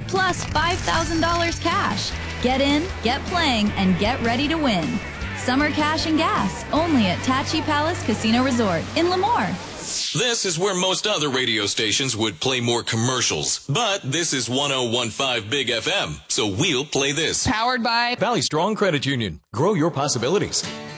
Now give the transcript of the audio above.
plus $5,000 cash. Get in, get playing, and get ready to win. Summer Cash and Gas, only at Tachi Palace Casino Resort in Lemoore. This is where most other radio stations would play more commercials. But this is 1015 Big FM, so we'll play this. Powered by Valley Strong Credit Union. Grow your possibilities.